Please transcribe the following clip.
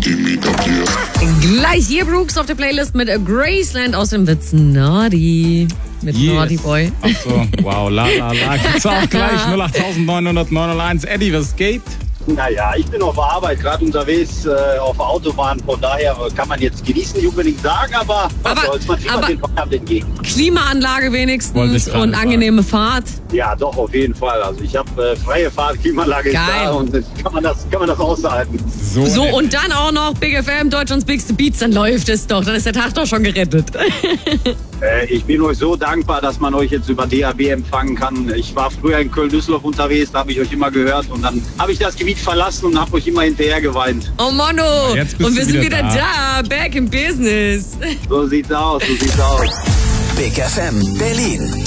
Gleich hier Brooks auf der Playlist mit Graceland aus dem Witz Naughty. Mit Naughty Boy. Achso, wow, la. Gibt's auch gleich 08901. Eddie, was geht? Naja, ich bin auf der Arbeit, gerade unterwegs auf der Autobahn. Von daher kann man jetzt genießen, nicht unbedingt sagen, aber was soll's, man sieht den Feierabend entgegen. Klimaanlage wenigstens und angenehme Fahrt. Ja, doch, auf jeden Fall. Also ich habe freie Fahrt, Klimaanlage ist da und kann man das aushalten. So, und dann auch noch Big FM, Deutschlands Bigste Beats, dann läuft es doch. Dann ist der Tag doch schon gerettet. Ich bin euch so dankbar, dass man euch jetzt über DAB empfangen kann. Ich war früher in Köln-Düsseldorf unterwegs, da habe ich euch immer gehört und dann habe ich das Gebiet verlassen und habe euch immer hinterher geweint. Oh Mano, und wir sind wieder da, back in business. So sieht's aus. Big FM Berlin.